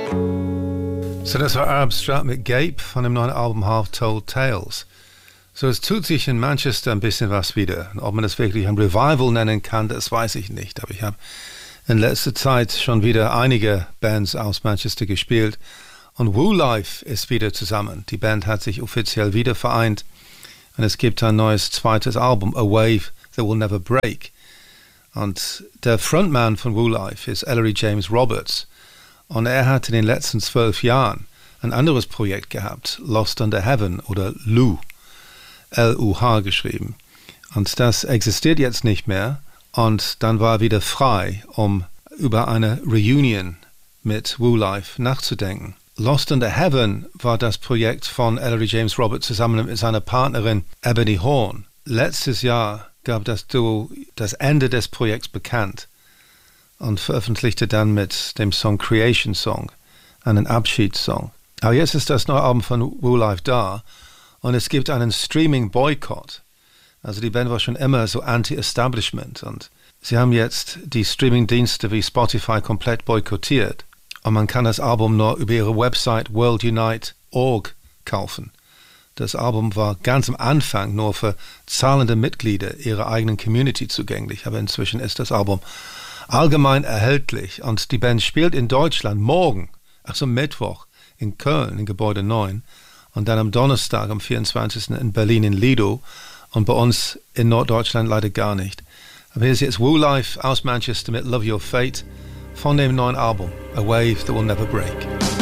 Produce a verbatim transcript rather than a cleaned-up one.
So, das war Arab Strap mit Gape von dem neuen Album Half Told Tales. So, es tut sich in Manchester ein bisschen was wieder. Ob man das wirklich ein Revival nennen kann, das weiß ich nicht. Aber ich habe in letzter Zeit schon wieder einige Bands aus Manchester gespielt. Und Woo Life ist wieder zusammen. Die Band hat sich offiziell wieder vereint. Und es gibt ein neues zweites Album, A Wave That Will Never Break. Und der Frontman von Woo Life ist Ellery James Roberts. Und er hat in den letzten zwölf Jahren ein anderes Projekt gehabt, Lost Under Heaven oder Lou, L U H geschrieben. Und das existiert jetzt nicht mehr. Und dann war er wieder frei, um über eine Reunion mit Woo Life nachzudenken. Lost Under Heaven war das Projekt von Ellery James Roberts zusammen mit seiner Partnerin Ebony Horn. Letztes Jahr gab das Duo das Ende des Projekts bekannt und veröffentlichte dann mit dem Song Creation Song einen Abschiedssong. Aber jetzt ist das neue Album von Woo Life da und es gibt einen Streaming-Boykott. Also die Band war schon immer so anti-establishment und sie haben jetzt die Streaming-Dienste wie Spotify komplett boykottiert und man kann das Album nur über ihre Website world unite punkt org kaufen. Das Album war ganz am Anfang nur für zahlende Mitglieder ihrer eigenen Community zugänglich, aber inzwischen ist das Album allgemein erhältlich und die Band spielt in Deutschland morgen, also Mittwoch, in Köln, in Gebäude neun und dann am Donnerstag, am vierundzwanzigsten in Berlin in Lido und bei uns in Norddeutschland leider gar nicht. Aber hier ist jetzt Woo Life aus Manchester mit Love Your Fate von dem neuen Album, A Wave That Will Never Break.